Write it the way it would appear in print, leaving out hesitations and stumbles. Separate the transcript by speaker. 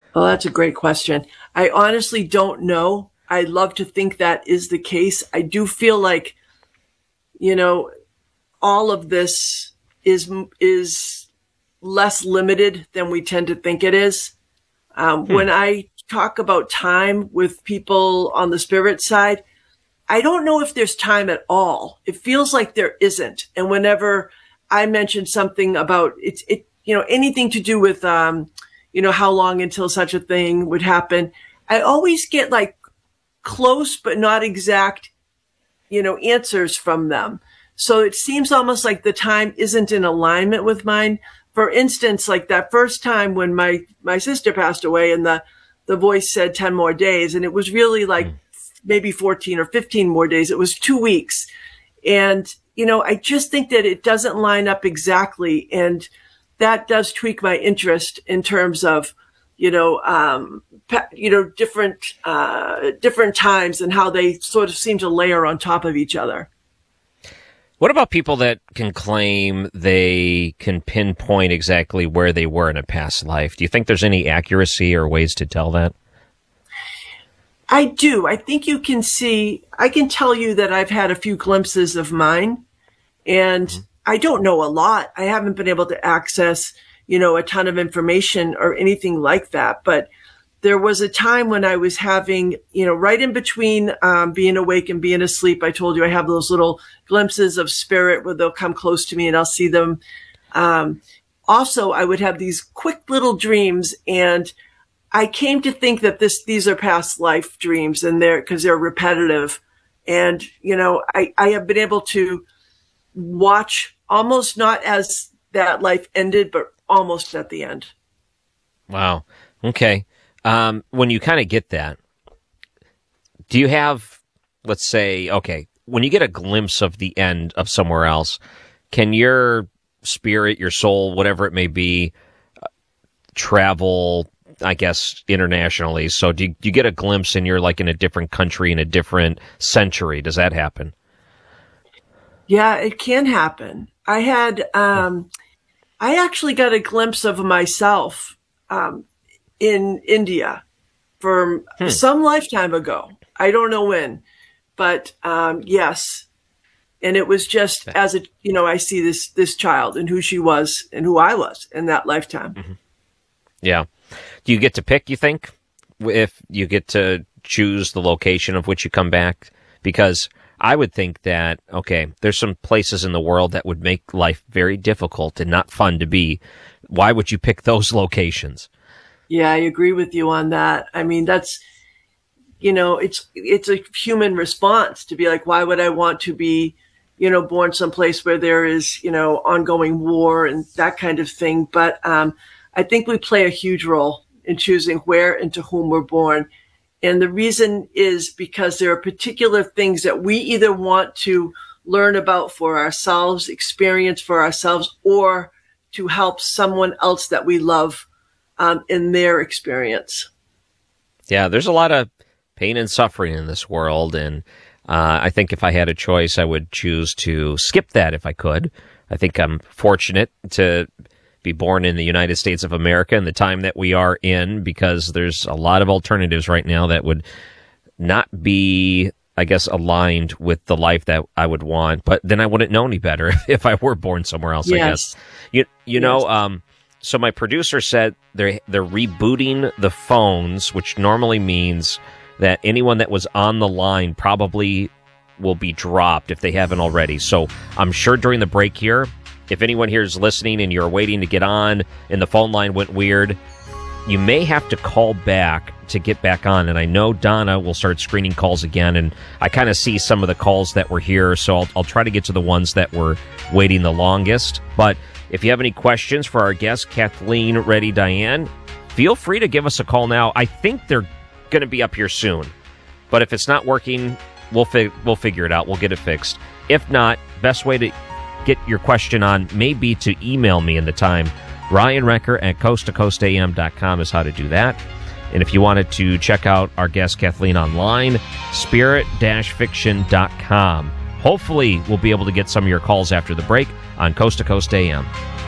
Speaker 1: Oh, that's a great question. I honestly don't know. I love to think that is the case. I do feel like, you know, all of this is less limited than we tend to think it is. When I talk about time with people on the spirit side, I don't know if there's time at all. It feels like there isn't. And whenever I mention something about anything to do with, how long until such a thing would happen, I always get like close, but not exact, answers from them. So it seems almost like the time isn't in alignment with mine. For instance, like that first time when my sister passed away and the voice said 10 more days, and it was really like maybe 14 or 15 more days. It was 2 weeks. And, I just think that it doesn't line up exactly. And that does tweak my interest in terms of, different times and how they sort of seem to layer on top of each other.
Speaker 2: What about people that can claim they can pinpoint exactly where they were in a past life? Do you think there's any accuracy or ways to tell that?
Speaker 1: I do. I think you can see, I can tell you that I've had a few glimpses of mine, and I don't know a lot. I haven't been able to access, a ton of information or anything like that. But there was a time when I was having, right in between being awake and being asleep, I told you I have those little glimpses of spirit where they'll come close to me and I'll see them. Also, I would have these quick little dreams, and I came to think that these are past life dreams, and because they're repetitive. And, I have been able to watch almost not as that life ended, but almost at the end.
Speaker 2: Wow. Okay. When you kind of get that, do you have, let's say, okay, when you get a glimpse of the end of somewhere else, can your spirit, your soul, whatever it may be, travel, I guess, internationally? So do you get a glimpse and you're like in a different country, in a different century? Does that happen?
Speaker 1: Yeah, it can happen. I actually got a glimpse of myself in India from some lifetime ago. I don't know when, but yes. And it was just as I see this child and who she was and who I was in that lifetime.
Speaker 2: Mm-hmm. Yeah. Do you get to pick, you think, if you get to choose the location of which you come back? Because I would think that, okay, there's some places in the world that would make life very difficult and not fun to be. Why would you pick those locations?
Speaker 1: Yeah, I agree with you on that. I mean, that's, it's a human response to be like, why would I want to be, born someplace where there is, ongoing war and that kind of thing. But I think we play a huge role in choosing where and to whom we're born. And the reason is because there are particular things that we either want to learn about for ourselves, experience for ourselves, or to help someone else that we love in their experience.
Speaker 2: Yeah, there's a lot of pain and suffering in this world, and I think if I had a choice, I would choose to skip that if I could. I think I'm fortunate to be born in the United States of America in the time that we are in, because there's a lot of alternatives right now that would not be, I guess, aligned with the life that I would want. But then I wouldn't know any better if I were born somewhere else,
Speaker 1: yes.
Speaker 2: I guess. You know, so my producer said they're rebooting the phones, which normally means that anyone that was on the line probably will be dropped if they haven't already. So I'm sure during the break here, if anyone here is listening and you're waiting to get on and the phone line went weird, you may have to call back to get back on. And I know Donna will start screening calls again, and I kind of see some of the calls that were here, so I'll try to get to the ones that were waiting the longest. But if you have any questions for our guest, Kathleen Reddy Diane, feel free to give us a call now. I think they're going to be up here soon. But if it's not working, we'll figure it out. We'll get it fixed. If not, best way to get your question on may be to email me in the time. Ryan Recker at coasttocoastam.com is how to do that. And if you wanted to check out our guest Kathleen online, spirit-fiction.com. Hopefully, we'll be able to get some of your calls after the break on Coast to Coast AM.